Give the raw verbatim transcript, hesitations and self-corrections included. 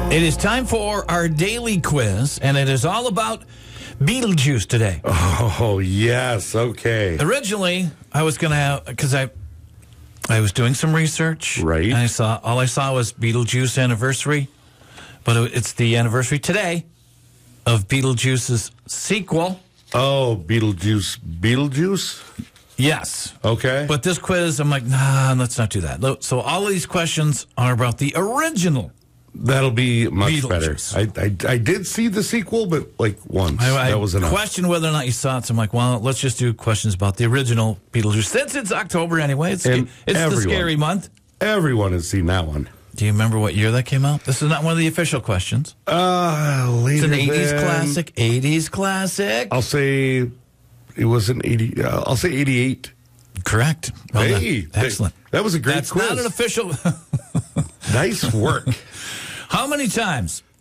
It is time for our daily quiz, and it is all about Beetlejuice today. Oh, yes. Okay. Originally, I was going to have, because I I was doing some research. Right. And I saw, all I saw was Beetlejuice anniversary, but it- it's the anniversary today of Beetlejuice's sequel. Oh, Beetlejuice. Beetlejuice? Yes. Okay. But this quiz, I'm like, nah, let's not do that. Lo- So all of these questions are about the original. That'll be much Beetlejuice. better. I, I I did see the sequel, but like once. I, I that was enough. questioned whether or not you saw it, so I'm like, well, let's just do questions about the original Beetlejuice. Since it's October anyway, it's, And it's the everyone. scary month. Everyone has seen that one. Do you remember what year that came out? This is not one of the official questions. Uh, later It's an eighties than- classic. eighties classic. I'll say it was an eighty. Uh, I'll say eighty-eight. Correct. Well Hey, done. Excellent. That was a great That's quiz. not an official. Nice work. How many times